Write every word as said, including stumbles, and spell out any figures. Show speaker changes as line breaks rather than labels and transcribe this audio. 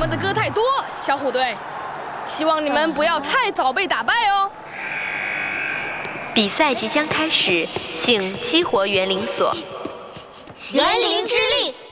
们的歌太多，小虎队，希望你们不要太早被打败哦。
比赛即将开始，请激活园林锁。
园林之力